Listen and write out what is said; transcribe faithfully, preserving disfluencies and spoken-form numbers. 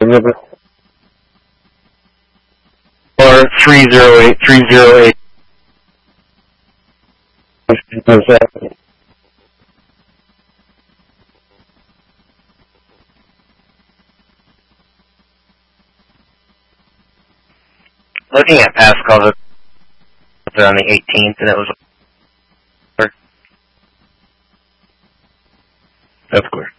Or three zero eight, three zero eight. Looking at past calls on the eighteenth, and it was... Of course.